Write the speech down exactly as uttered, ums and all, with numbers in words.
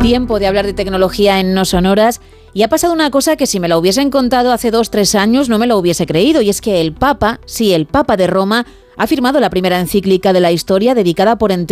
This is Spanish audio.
Tiempo de hablar de tecnología en No Sonoras y ha pasado una cosa que si me la hubiesen contado hace dos, tres años no me lo hubiese creído, y es que el Papa, sí, el Papa de Roma, ha firmado la primera encíclica de la historia dedicada por entero